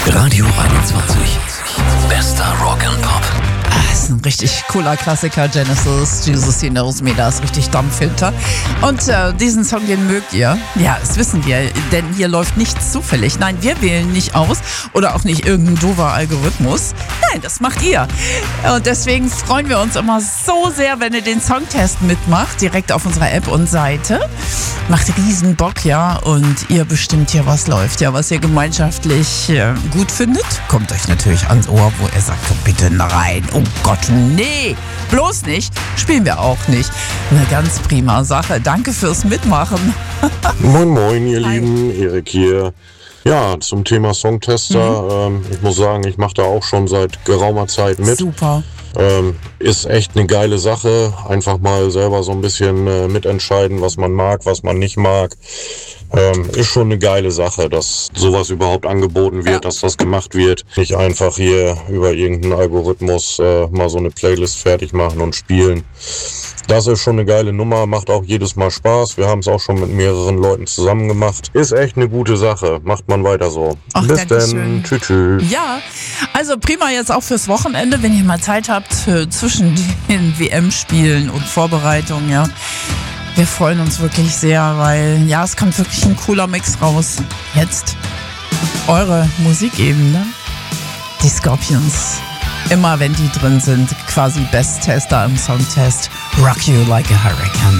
Radio 21. Bester Rock and Pop. Das ist ein richtig cooler Klassiker, Genesis, Jesus He Knows Me, da ist richtig Dampf hinter. Und diesen Song, den mögt ihr. Ja, das wissen wir, denn hier läuft nichts zufällig. Nein, wir wählen nicht aus oder auch nicht irgendein doofer Algorithmus. Nein, das macht ihr. Und deswegen freuen wir uns immer so sehr, wenn ihr den Songtest mitmacht, direkt auf unserer App und Seite. Macht riesen Bock, ja, und ihr bestimmt hier, was läuft, ja, was ihr gemeinschaftlich gut findet. Kommt euch natürlich ans Ohr, wo ihr sagt, komm bitte rein. Oh Gott, nee, bloß nicht. Spielen wir auch nicht. Eine ganz prima Sache. Danke fürs Mitmachen. Moin, moin, ihr Lieben. Erik hier. Ja, zum Thema Songtester. Ich muss sagen, ich mache da auch schon seit geraumer Zeit mit. Super. Ist echt eine geile Sache. Einfach mal selber so ein bisschen mitentscheiden, was man mag, was man nicht mag. Ist schon eine geile Sache, dass sowas überhaupt angeboten wird, dass das gemacht wird. Nicht einfach hier über irgendeinen Algorithmus mal so eine Playlist fertig machen und spielen. Das ist schon eine geile Nummer, macht auch jedes Mal Spaß. Wir haben es auch schon mit mehreren Leuten zusammen gemacht. Ist echt eine gute Sache. Macht man weiter so. Ach, bis dann. Tschüss. Ja, also prima jetzt auch fürs Wochenende, wenn ihr mal Zeit habt zwischen den WM-Spielen und Vorbereitungen, ja. Wir freuen uns wirklich sehr, weil ja, es kommt wirklich ein cooler Mix raus. Jetzt eure Musik eben, ne? Die Scorpions. Immer wenn die drin sind, quasi Best-Tester im Songtest. Rock You Like a Hurricane.